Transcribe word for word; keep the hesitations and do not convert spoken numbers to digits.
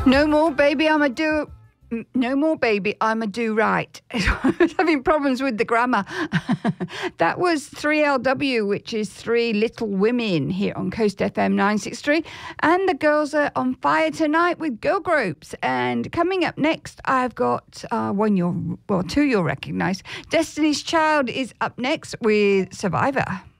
No more, baby, I'm a do... No more, baby, I'm a do-right. I was having problems with the grammar. That was three L W, which is Three Little Women, here on Coast F M nine sixty-three. And the girls are on fire tonight with girl groups. And coming up next, I've got uh, one you'll, well, two you'll recognise. Destiny's Child is up next with Survivor.